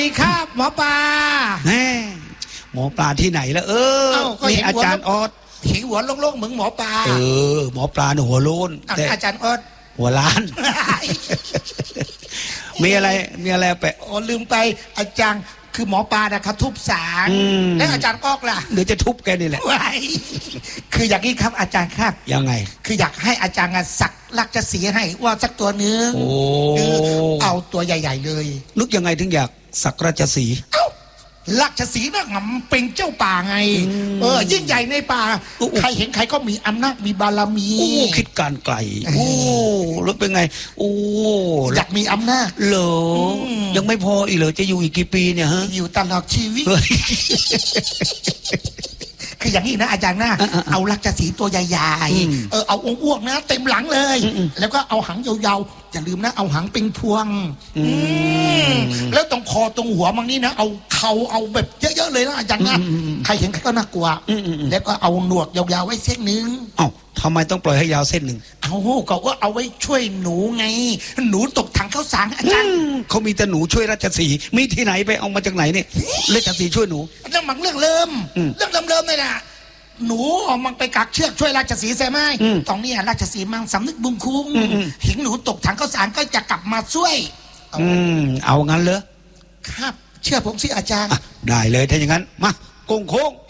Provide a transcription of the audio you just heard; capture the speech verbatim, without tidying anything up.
ดีครับหมอปลาแน่หมอปลาที่ไหนแล้วเออนี่อาจารย์ออดเห็นหัวโล่งๆเหมือนหมอปลาเออหมอปลาเนี่ยหัวโล้นแต่อาจารย์ออดหัวล้านมีอะไรมีอะไรไปอ๋อลืมไปอาจารย์คือหมอปลานะครับทุบสารแล้วอาจารย์ออกล่ะเดี๋ยวจะทุบแกนี่แหละคืออย่างนี้ครับอาจารย์ครับยังไงคืออยากให้อาจารย์สักลักจะสีให้ว่าสักตัวนึงเอาตัวใหญ่ๆเลยนึกยังไงถึงอยากสักราชสีเอ้าลักษสีน่ะมันเป็นเจ้าป่าไงเออยิ่งใหญ่ในป่าใครเห็นใครก็มีอำนาจมีบารมีโอ้คิดการไกลโอ้แล้วเป็นไงโอ้อยากมีอำนาจเหรอยังไม่พออีกเหรอจะอยู่อีกกี่ปีเนี่ยฮะอยู่ตลอดชีวิตคืออย่างนี้นะอาจารย์นะเอาลักษสีตัวใหญ่ๆเออเอาองค์อ้วกนะเต็มหลังเลยแล้วก็เอาหางยาวๆอย่าลืมนะเอาหางเป็นพวงแล้วตรงคอตรงหัวมังนี่นะเอาเขาเอาแบบเยอะๆเลยนะอาจารย์นะใครเห็นใครก็น่ากลัวแล้วก็เอาหนวดยาวๆไว้เส้นนึงเอ้าทำไมต้องปล่อยให้ยาวเส้นหนึ่งเอาก็ว่าเอาไว้ช่วยหนูไงหนูตกถังข้าวสารอาจารย์เขามีแต่หนูช่วยราชสีห์มีที่ไหนไปเอามาจากไหนเนี่ยราชสีห์ช่วยหนูเรื่องมันเรื่องเริ่มเรื่องเริ่มเริ่มเลยนะหนูออกมันไปกักเชือกช่วยราชสีห์ใช่ไหมตรงนี้ราชสีห์มันสำนึกบุญคุณเห็นหนูตกถังข้าวสารก็จะกลับมาช่วยอืมเอางั้นเหรอครับเชื่อผมสิอาจารย์ได้เลยถ้าอย่างนั้นมาโค้งโค้ง